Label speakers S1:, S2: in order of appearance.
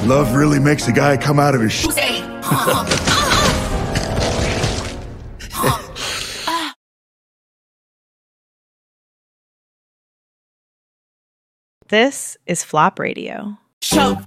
S1: Love really makes a guy come out of his shit.
S2: This is Flop Radio.
S3: Show